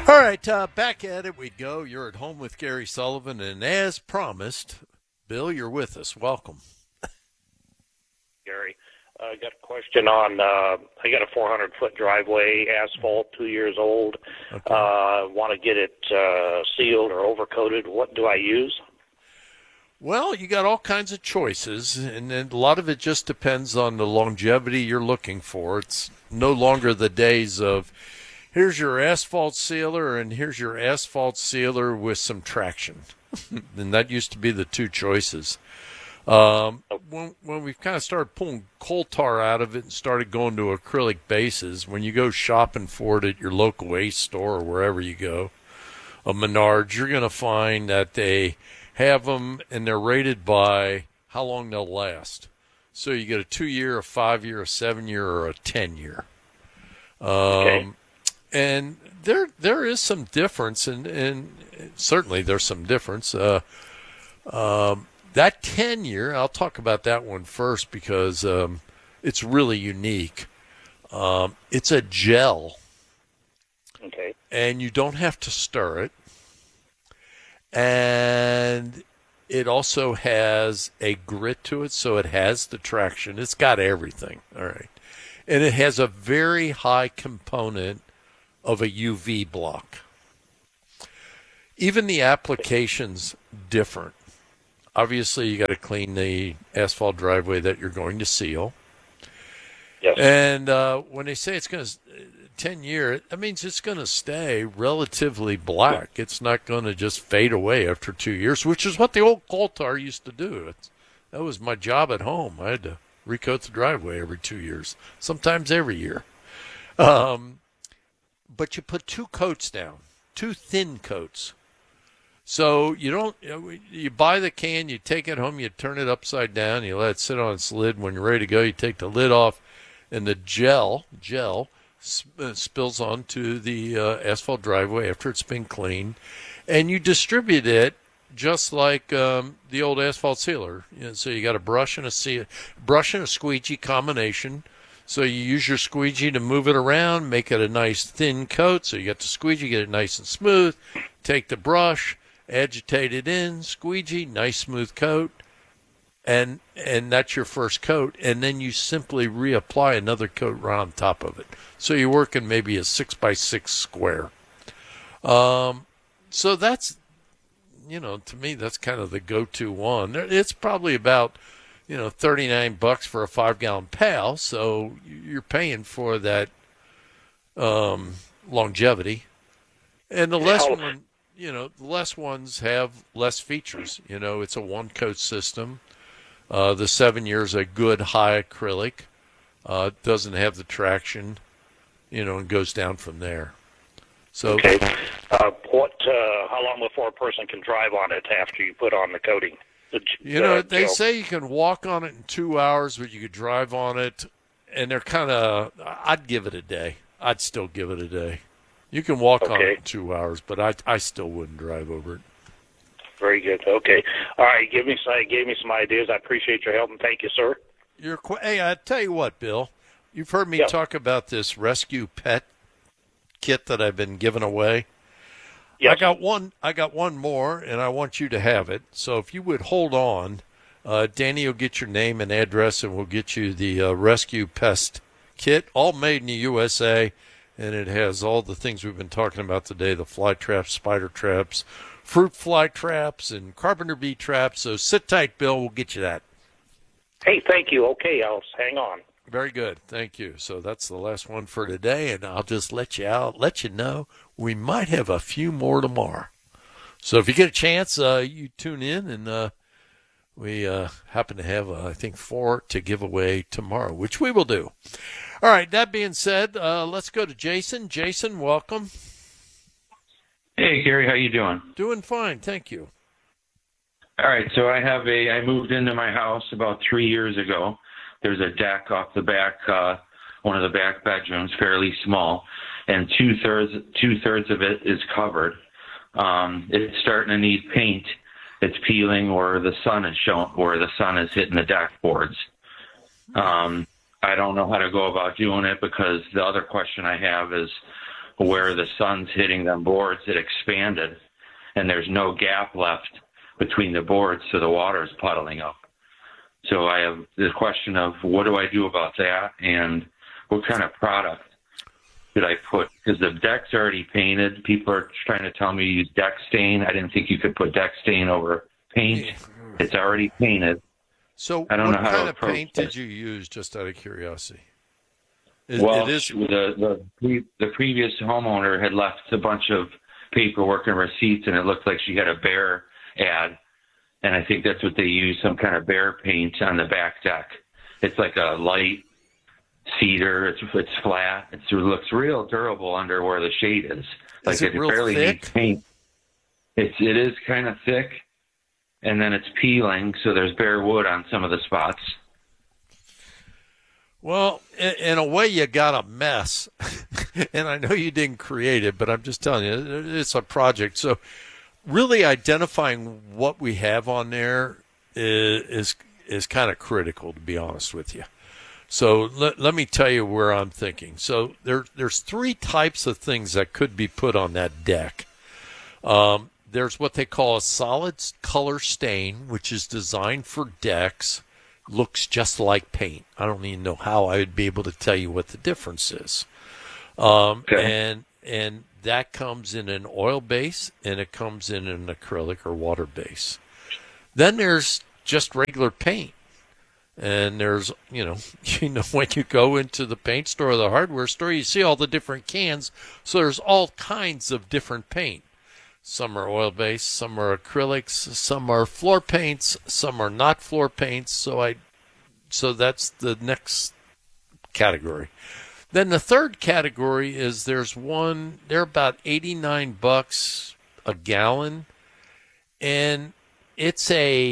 All right, back at it we go. You're at home with Gary Sullivan, and as promised, Bill, you're with us. Welcome. Gary. I got a question on, I got a 400-foot driveway, asphalt, 2 years old. Okay. Want to get it sealed or overcoated. What do I use? Well, you got all kinds of choices, and then a lot of it just depends on the longevity you're looking for. It's no longer the days of here's your asphalt sealer and here's your asphalt sealer with some traction. And that used to be the two choices. When we've kind of started pulling coal tar out of it and started going to acrylic bases, when you go shopping for it at your local Ace store or wherever you go, a Menards, you're going to find that they have them and they're rated by how long they'll last. So you get a 2-year, a 5-year, a 7-year, or a 10-year. Okay. And there is some difference, and certainly there's some difference. That 10-year, I'll talk about that one first because it's really unique. It's a gel. Okay. And you don't have to stir it. And it also has a grit to it, so it has the traction. It's got everything. All right. And it has a very high component of a UV block. Even the application's different. Obviously, you got to clean the asphalt driveway that you're going to seal. Yes. And when they say it's going to 10-year, that means it's going to stay relatively black. It's not going to just fade away after 2 years, which is what the old coal tar used to do. That was my job at home. I had to recoat the driveway every 2 years, sometimes every year. But you put 2 coats down, 2 thin coats. So you buy the can, you take it home, you turn it upside down, you let it sit on its lid. When you're ready to go, you take the lid off, and the gel spills onto the asphalt driveway after it's been cleaned, and you distribute it just like the old asphalt sealer. So you got a brush and a squeegee combination. So you use your squeegee to move it around, make it a nice thin coat. So you got the squeegee, get it nice and smooth. Take the brush, agitate it in, squeegee, nice smooth coat, and that's your first coat. And then you simply reapply another coat right on top of it. So you're working maybe a 6x6 square. So that's, to me, that's kind of the go-to one. It's probably about, $39 for a 5-gallon pail. So you're paying for that longevity. And the less ones have less features. It's a 1-coat system. The 7 years a good high acrylic. Doesn't have the traction, and goes down from there. So, okay. How long before a person can drive on it after you put on the coating? They say you can walk on it in 2 hours, but you could drive on it, and they're kind of. I'd give it a day. I'd still give it a day. You can walk on it in 2 hours, but I still wouldn't drive over it. Very good. Okay. All right. Gave me some ideas. I appreciate your help, and thank you, sir. Hey, I tell you what, Bill. You've heard me talk about this rescue pet kit that I've been giving away. Yes. I got one more, and I want you to have it. So if you would hold on, Danny will get your name and address, and we'll get you the rescue pest kit, all made in the USA, and it has all the things we've been talking about today: the fly traps, spider traps, fruit fly traps, and carpenter bee traps. So sit tight, Bill. We'll get you that. Hey, thank you. Okay, I'll hang on. Very good. Thank you. So that's the last one for today, and I'll just let you know we might have a few more tomorrow. So if you get a chance, you tune in, and we happen to have, I think, 4 to give away tomorrow, which we will do. All right, that being said, let's go to Jason. Jason, welcome. Hey, Gary, how you doing? Doing fine, thank you. All right, so I moved into my house about 3 years ago. There's a deck off the back, one of the back bedrooms, fairly small, and two-thirds of it is covered. It's starting to need paint. It's peeling where the sun is hitting the deck boards. I don't know how to go about doing it because the other question I have is where the sun's hitting them boards, it expanded, and there's no gap left between the boards, so the water is puddling up. So I have the question of what do I do about that, and what kind of product should I put? Because the deck's already painted. People are trying to tell me to use deck stain. I didn't think you could put deck stain over paint. It's already painted. So I don't know what how to kind of approach paint this. did you use, just out of curiosity? Well, it is, the previous homeowner had left a bunch of paperwork and receipts, and it looked like she had a bear ad, and I think that's what they used, some kind of bear paint on the back deck. It's like a light cedar. It's flat. It looks real durable under where the shade is. Like it real barely thick? needs paint. It is kind of thick, and then it's peeling, so there's bare wood on some of the spots. well, in a way, you got a mess. And I know you didn't create it, but I'm just telling you, it's a project. So really identifying what we have on there is kind of critical, to be honest with you. So let me tell you where I'm thinking. So there's three types of things that could be put on that deck. There's what they call a solid color stain, which is designed for decks. Looks just like paint. I don't even know how I would be able to tell you what the difference is. Okay. And that comes in an oil base, and it comes in an acrylic or water base. Then there's just regular paint. And there's, when you go into the paint store or the hardware store, you see all the different cans. So there's all kinds of different paint. Some are oil-based, some are acrylics, some are floor paints, some are not floor paints. So that's the next category. Then the third category is they're about $89 a gallon, and it's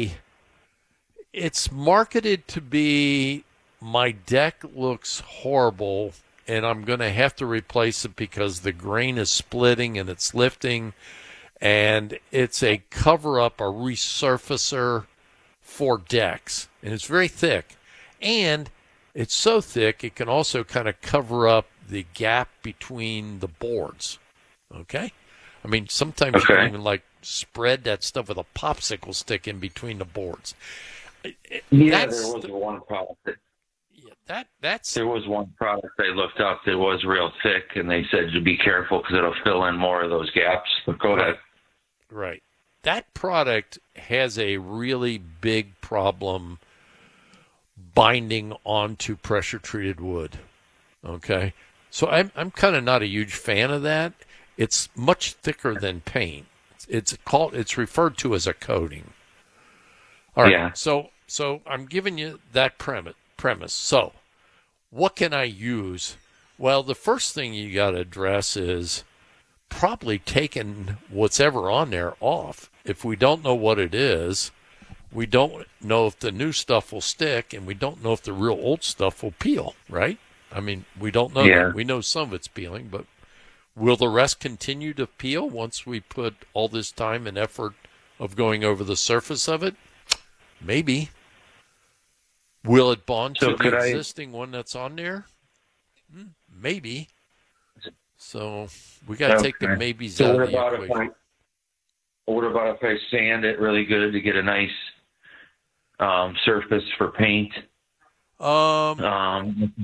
marketed to be, my deck looks horrible and I'm going to have to replace it because the grain is splitting and it's lifting, and it's a cover-up, a resurfacer for decks, and it's very thick, and it's so thick it can also kind of cover up the gap between the boards. Okay? I mean, sometimes you can even spread that stuff with a popsicle stick in between the boards. Yeah, there was one product. There was one product I looked up that was real thick, and they said to be careful because it'll fill in more of those gaps. But go ahead. Right. That product has a really big problem binding onto pressure-treated wood. Okay? So I'm kind of not a huge fan of that. It's much thicker than paint. It's referred to as a coating. All right. Yeah. So I'm giving you that premise. So what can I use? Well, the first thing you got to address is probably taking what's ever on there off. If we don't know what it is, we don't know if the new stuff will stick, and we don't know if the real old stuff will peel, right? I mean, we don't know. Yeah. We know some of it's peeling, but will the rest continue to peel once we put all this time and effort of going over the surface of it? Maybe. Will it bond to the existing one that's on there? Maybe. So we got to take the maybes out of the equation. What about if I sand it really good to get a nice surface for paint? And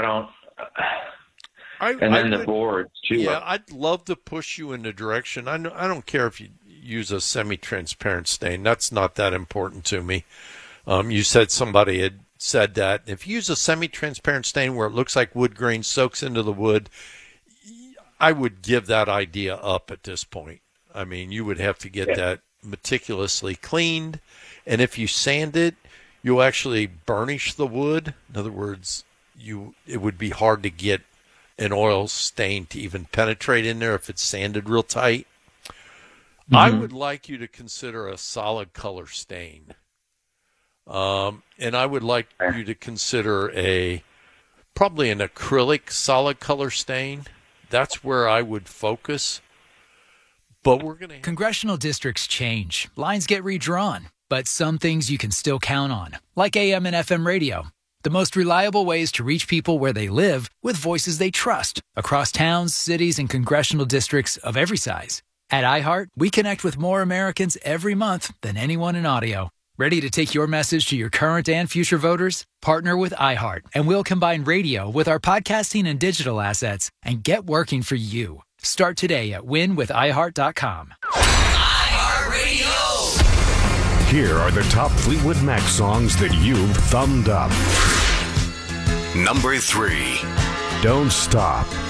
then the boards too. Yeah, I'd love to push you in the direction. I don't care if you use a semi-transparent stain. That's not that important to me. You said somebody had said that. If you use a semi-transparent stain where it looks like wood grain soaks into the wood, I would give that idea up at this point. I mean, you would have to get that meticulously cleaned. And if you sand it, you'll actually burnish the wood. In other words, it would be hard to get an oil stain to even penetrate in there if it's sanded real tight. Mm-hmm. I would like you to consider a solid color stain. And I would like you to consider probably an acrylic solid color stain. That's where I would focus. But we're going to... Congressional districts change. Lines get redrawn. But some things you can still count on, like AM and FM radio. the most reliable ways to reach people where they live with voices they trust across towns, cities, and congressional districts of every size. At iHeart, we connect with more Americans every month than anyone in audio. Ready to take your message to your current and future voters? Partner with iHeart, and we'll combine radio with our podcasting and digital assets and get working for you. Start today at winwithiheart.com. Here are the top Fleetwood Mac songs that you've thumbed up. Number 3. Don't Stop.